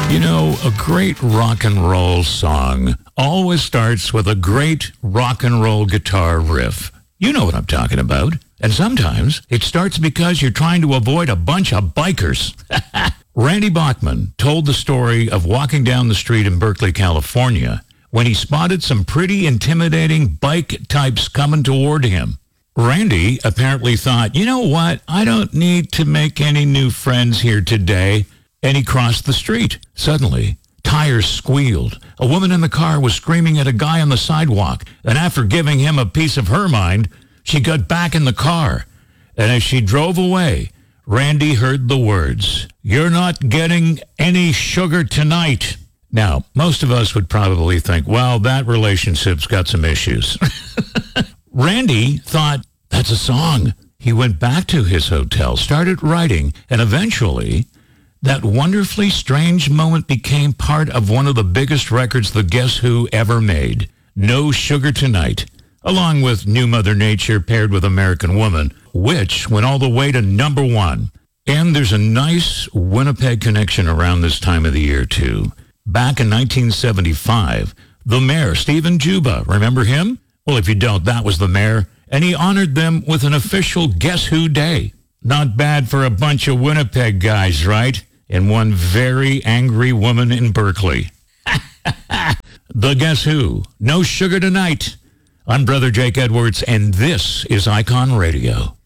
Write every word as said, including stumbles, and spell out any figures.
You know, a great rock and roll song always starts with a great rock and roll guitar riff. You know what I'm talking about. And sometimes it starts because you're trying to avoid a bunch of bikers. Randy Bachman told the story of walking down the street in Berkeley, California, when he spotted some pretty intimidating bike types coming toward him. Randy apparently thought, you know what, I don't need to make any new friends here today. And he crossed the street. Suddenly, tires squealed. A woman in the car was screaming at a guy on the sidewalk. And after giving him a piece of her mind, she got back in the car. And as she drove away, Randy heard the words, "You're not getting any sugar tonight." Now, most of us would probably think, well, that relationship's got some issues. Randy thought, that's a song. He went back to his hotel, started writing, and eventually that wonderfully strange moment became part of one of the biggest records the Guess Who ever made, No Sugar Tonight, along with New Mother Nature paired with American Woman, which went all the way to number one. And there's a nice Winnipeg connection around this time of the year, too. Back in nineteen seventy-five, the mayor, Stephen Juba, remember him? Well, if you don't, that was the mayor, and he honored them with an official Guess Who Day. Not bad for a bunch of Winnipeg guys, right? And one very angry woman in Berkeley. The Guess Who, No Sugar Tonight. I'm Brother Jake Edwards, and this is Icon Radio.